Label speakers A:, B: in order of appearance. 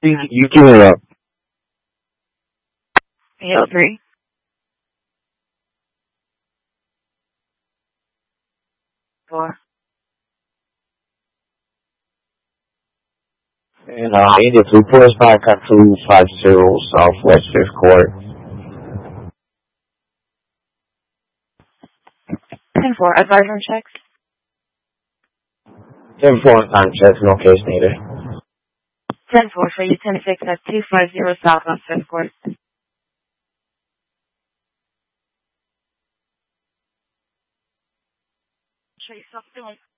A: You give it up.
B: 803. Four.
A: And India reports back at 250 Southwest 5th Court.
B: 10-4. Advisor on checks.
A: 10-4 time checks, no case needed.
B: 10-4 for you. 10-6 at 250 Southwest 5th Court. Show yourself doing.